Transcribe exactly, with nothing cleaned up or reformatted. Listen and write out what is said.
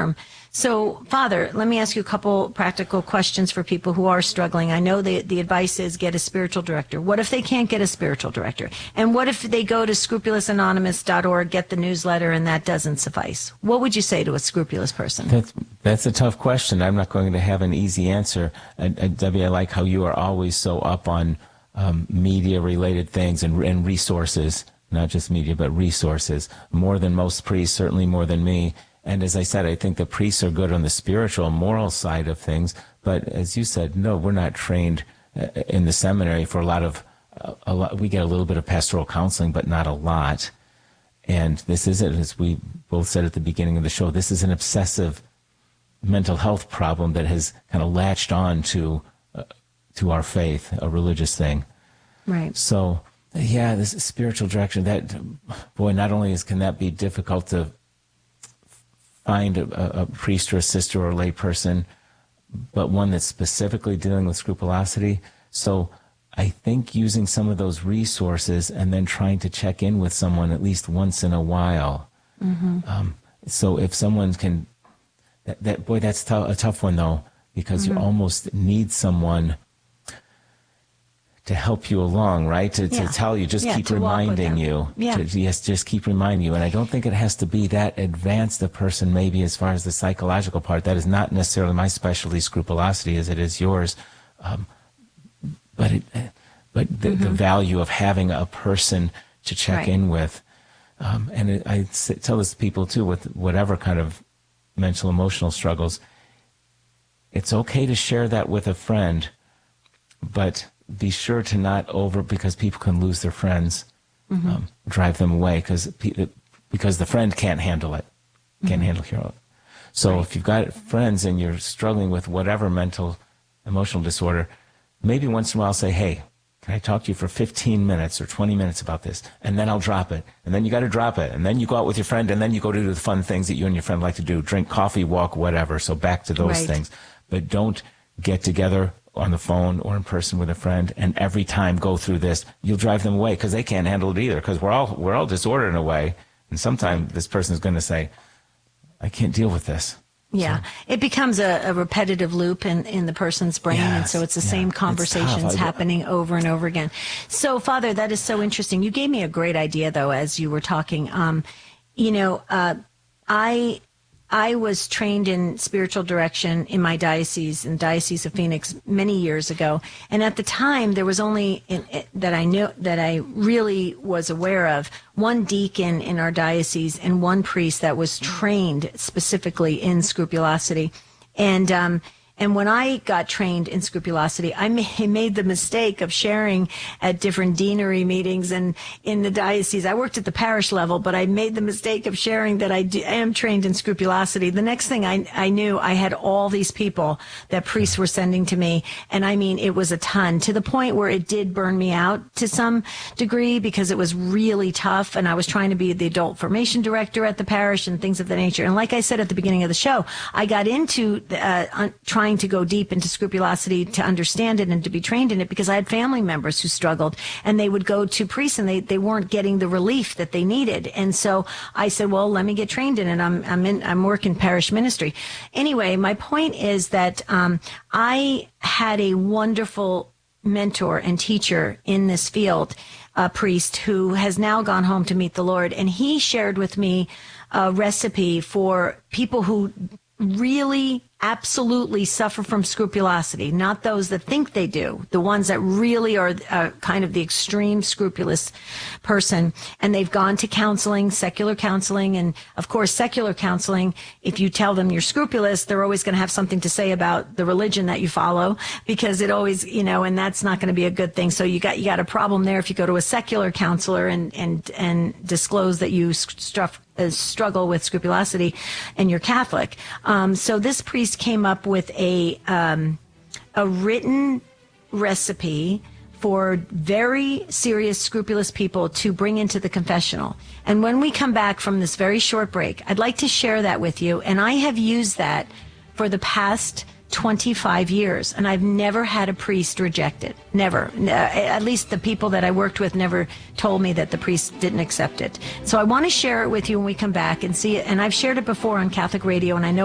term. So, Father, let me ask you a couple practical questions for people who are struggling. I know the, the advice is get a spiritual director. What if they can't get a spiritual director? And what if they go to scrupulous anonymous dot org, get the newsletter, and that doesn't suffice? What would you say to a scrupulous person? That's, that's a tough question. I'm not going to have an easy answer. I, I, Debbie, I like how you are always so up on um, media-related things and, and resources, not just media, but resources, more than most priests, certainly more than me. And as I said, I think the priests are good on the spiritual, moral side of things. But as you said, no, we're not trained uh, in the seminary for a lot of, uh, a lot. We get a little bit of pastoral counseling, but not a lot. And this isn't, as we both said at the beginning of the show, this is an obsessive mental health problem that has kind of latched on to, uh, to our faith, a religious thing. Right. So, yeah, this spiritual direction, that, boy, not only is, can that be difficult to find a, a priest or a sister or a lay person, but one that's specifically dealing with scrupulosity. So I think using some of those resources and then trying to check in with someone at least once in a while. Mm-hmm. Um, so if someone can, that, that boy, that's t- a tough one though, because mm-hmm. you almost need someone to help you along, right? To, yeah. to tell you, just yeah, keep reminding you. Yeah. To, yes, just keep reminding you. And I don't think it has to be that advanced a person, maybe as far as the psychological part. That is not necessarily my specialty, scrupulosity, as it is yours. Um, but it, but the, mm-hmm. the value of having a person to check right. in with. Um, and it, I tell this to people too, with whatever kind of mental, emotional struggles, it's okay to share that with a friend, but be sure to not over, because people can lose their friends, mm-hmm. um, drive them away because because the friend can't handle it, can't mm-hmm. handle your. So right. if you've got friends and you're struggling with whatever mental, emotional disorder, maybe once in a while say, hey, can I talk to you for fifteen minutes or twenty minutes about this? And then I'll drop it. And then you got to drop it. And then you go out with your friend, and then you go to do the fun things that you and your friend like to do, drink coffee, walk, whatever. So back to those right. things. But don't get together on the phone or in person with a friend and every time go through this. You'll drive them away because they can't handle it either, because we're all we're all disordered in a way. And sometimes this person is going to say, I can't deal with this. Yeah, so it becomes a, a repetitive loop in, in the person's brain, yes, and so it's the yeah, same conversations happening over and over again. So, Father, that is so interesting. You gave me a great idea, though, as you were talking. Um, you know, uh, I I was trained in spiritual direction in my diocese, in Diocese of Phoenix, many years ago, and at the time there was only in, in, that I knew that I really was aware of one deacon in our diocese and one priest that was trained specifically in scrupulosity, and um, and when I got trained in scrupulosity, I made the mistake of sharing at different deanery meetings and in the diocese. I worked at the parish level, but I made the mistake of sharing that I, do, I am trained in scrupulosity. The next thing I, I knew, I had all these people that priests were sending to me. And I mean, it was a ton, to the point where it did burn me out to some degree, because it was really tough. And I was trying to be the adult formation director at the parish and things of that nature. And like I said at the beginning of the show, I got into uh, trying to go deep into scrupulosity to understand it and to be trained in it, because I had family members who struggled, and they would go to priests and they, they weren't getting the relief that they needed. And so I said, well, let me get trained in it. I'm, I'm in, I'm working parish ministry. Anyway, my point is that, um, I had a wonderful mentor and teacher in this field, a priest who has now gone home to meet the Lord. And he shared with me a recipe for people who really absolutely suffer from scrupulosity, not those that think they do, the ones that really are uh, kind of the extreme scrupulous person. And they've gone to counseling, secular counseling. And of course, secular counseling, if you tell them you're scrupulous, they're always going to have something to say about the religion that you follow, because it always, you know, and that's not going to be a good thing. So you got, you got a problem there if you go to a secular counselor and, and, and disclose that you struff, uh, struggle with scrupulosity and you're Catholic. Um, so this priest came up with a um, a written recipe for very serious, scrupulous people to bring into the confessional. And when we come back from this very short break, I'd like to share that with you. And I have used that for the past twenty-five years, and I've never had a priest reject it. Never. Uh, at least the people that I worked with never told me that the priest didn't accept it. So I want to share it with you when we come back and see it. And I've shared it before on Catholic radio, and I know